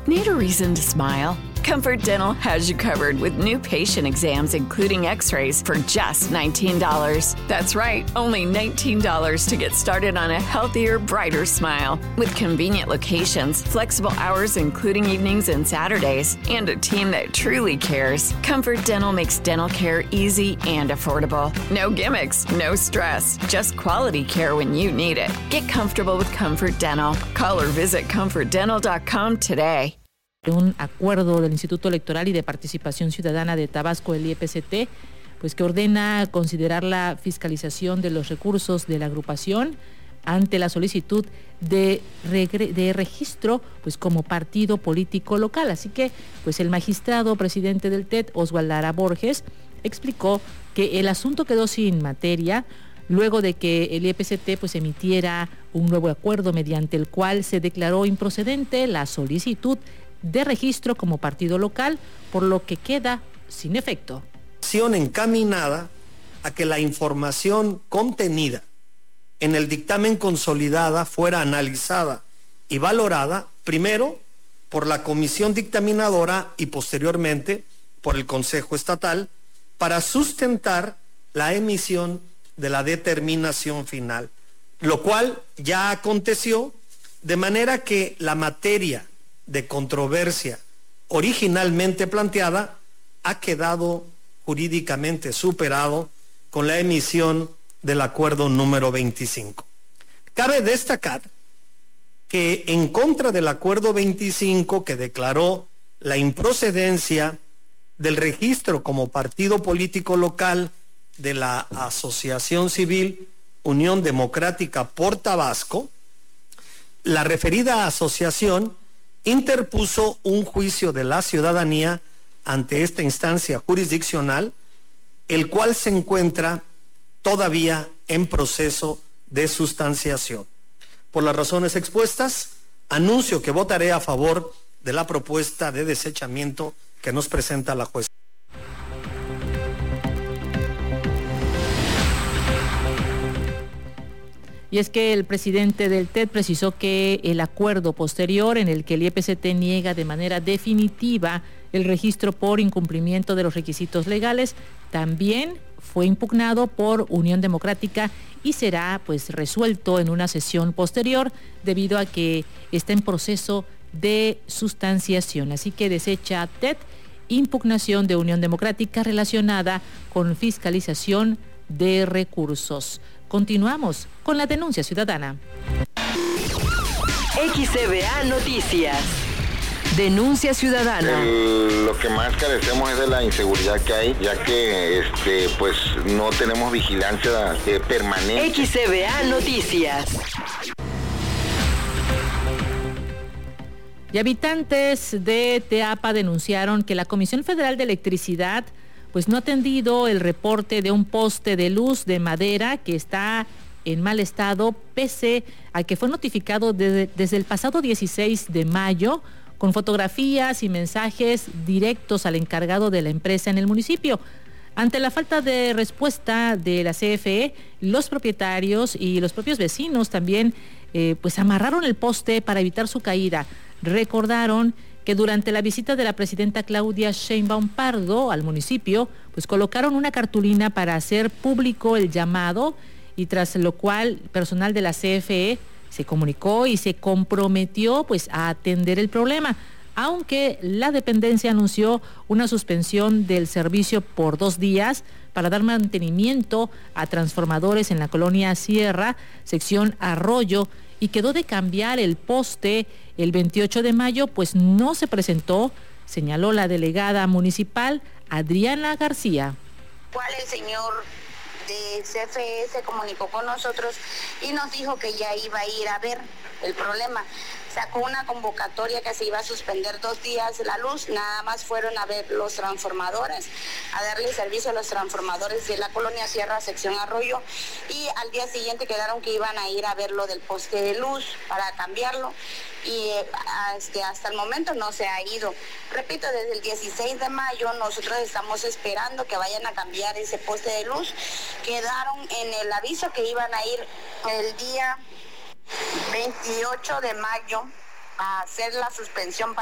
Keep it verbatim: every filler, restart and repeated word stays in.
Need a reason to smile? Comfort Dental has you covered with new patient exams, including x-rays, for just nineteen dollars. That's right, only nineteen dollars to get started on a healthier, brighter smile. With convenient locations, flexible hours including evenings and Saturdays, and a team that truly cares, Comfort Dental makes dental care easy and affordable. No gimmicks, no stress, just quality care when you need it. Get comfortable with Comfort Dental. Call or visit comfort dental dot com today. Un acuerdo del Instituto Electoral y de Participación Ciudadana de Tabasco, el I E P C T, pues que ordena considerar la fiscalización de los recursos de la agrupación ante la solicitud de, regre- de registro pues como partido político local. Así que pues el magistrado presidente del T E T, Oswald Lara Borges, explicó que el asunto quedó sin materia luego de que el I E P C T pues emitiera un nuevo acuerdo mediante el cual se declaró improcedente la solicitud de registro como partido local, por lo que queda sin efecto. Acción encaminada a que la información contenida en el dictamen consolidada fuera analizada y valorada primero por la comisión dictaminadora y posteriormente por el Consejo Estatal para sustentar la emisión de la determinación final, lo cual ya aconteció, de manera que la materia de controversia originalmente planteada ha quedado jurídicamente superado con la emisión del acuerdo número veinticinco. Cabe destacar que en contra del acuerdo veinticinco, que declaró la improcedencia del registro como partido político local de la Asociación Civil Unión Democrática por Tabasco, la referida asociación interpuso un juicio de la ciudadanía ante esta instancia jurisdiccional, el cual se encuentra todavía en proceso de sustanciación. Por las razones expuestas, anuncio que votaré a favor de la propuesta de desechamiento que nos presenta la jueza. Y es que el presidente del T E T precisó que el acuerdo posterior en el que el I E P C T niega de manera definitiva el registro por incumplimiento de los requisitos legales también fue impugnado por Unión Democrática y será pues resuelto en una sesión posterior debido a que está en proceso de sustanciación. Así que desecha T E T impugnación de Unión Democrática relacionada con fiscalización de recursos. Continuamos con la denuncia ciudadana. X C B A Noticias. Denuncia ciudadana. El, lo que más carecemos es de la inseguridad que hay, ya que este, pues no tenemos vigilancia eh, permanente. X C B A Noticias. Y habitantes de Teapa denunciaron que la Comisión Federal de Electricidad pues no ha atendido el reporte de un poste de luz de madera que está en mal estado, pese a que fue notificado desde, desde el pasado dieciséis de mayo, con fotografías y mensajes directos al encargado de la empresa en el municipio. Ante la falta de respuesta de la C F E, los propietarios y los propios vecinos también eh, pues amarraron el poste para evitar su caída. Recordaron que durante la visita de la presidenta Claudia Sheinbaum Pardo al municipio, pues colocaron una cartulina para hacer público el llamado, y tras lo cual personal de la C F E se comunicó y se comprometió pues a atender el problema, aunque la dependencia anunció una suspensión del servicio por dos días para dar mantenimiento a transformadores en la colonia Sierra, sección Arroyo, y quedó de cambiar el poste el veintiocho de mayo, pues no se presentó, señaló la delegada municipal Adriana García. ¿Cuál el señor de C F E se comunicó con nosotros y nos dijo que ya iba a ir a ver el problema? Sacó una convocatoria que se iba a suspender dos días la luz, nada más fueron a ver los transformadores, a darle servicio a los transformadores de la colonia Sierra, sección Arroyo, y al día siguiente quedaron que iban a ir a ver lo del poste de luz para cambiarlo, y este, hasta el momento no se ha ido. Repito, desde el dieciséis de mayo nosotros estamos esperando que vayan a cambiar ese poste de luz. Quedaron en el aviso que iban a ir el día veintiocho de mayo a hacer la suspensión.